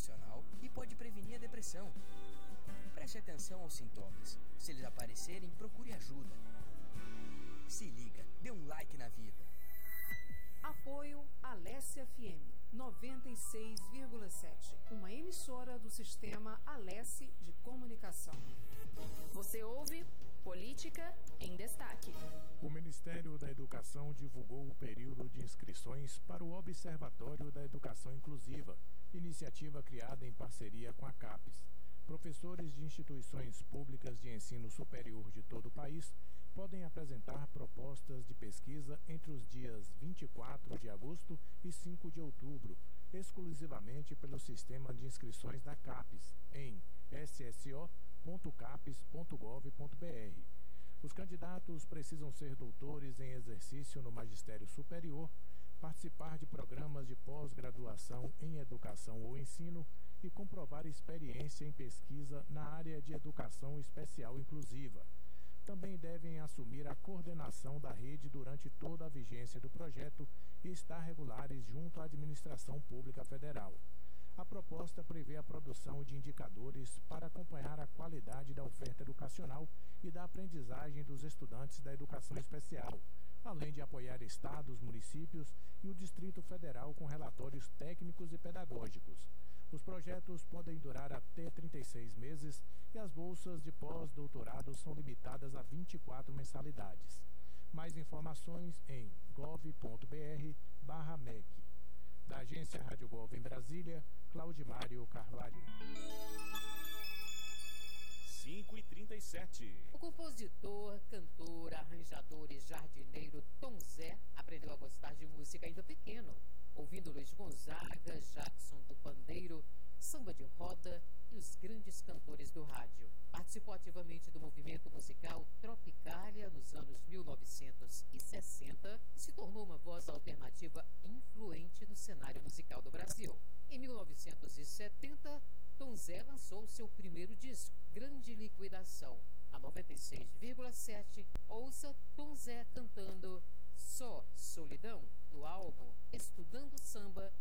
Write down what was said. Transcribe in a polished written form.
emocional e pode prevenir a depressão. Preste atenção aos sintomas. Se eles aparecerem, procure ajuda. Se liga, dê um like na vida. Apoio Alesse FM 96,7, uma emissora do sistema Alesse de comunicação. Você ouve Política em Destaque. O Ministério da Educação divulgou o período de inscrições para o Observatório da Educação Inclusiva, iniciativa criada em parceria com a CAPES. Professores de instituições públicas de ensino superior de todo o país podem apresentar propostas de pesquisa entre os dias 24 de agosto e 5 de outubro, exclusivamente pelo sistema de inscrições da CAPES, em sso.capes.gov.br. Os candidatos precisam ser doutores em exercício no magistério superior, participar de programas de pós-graduação em educação ou ensino e comprovar experiência em pesquisa na área de educação especial inclusiva. Também devem assumir a coordenação da rede durante toda a vigência do projeto e estar regulares junto à Administração Pública Federal. A proposta prevê a produção de indicadores para acompanhar a qualidade da oferta educacional e da aprendizagem dos estudantes da educação especial, além de apoiar estados, municípios e o Distrito Federal com relatórios técnicos e pedagógicos. Os projetos podem durar até 36 meses e as bolsas de pós-doutorado são limitadas a 24 mensalidades. Mais informações em gov.br/MEC. Da Agência Rádio Gov em Brasília, Claudimário Carvalho. 5h37. O compositor, cantor, arranjador e jardineiro Tom Zé aprendeu a gostar de música ainda pequeno, ouvindo Luiz Gonzaga, Jackson do Pandeiro, samba de roda e os grandes cantores do rádio. Participou ativamente do movimento musical Tropicália nos anos 1960 e se tornou uma voz alternativa influente no cenário musical do Brasil. Em 1970, Tom Zé lançou seu primeiro disco, Grande Liquidação. A 96,7, ouça Tom Zé cantando Só Solidão, no álbum Estudando Samba,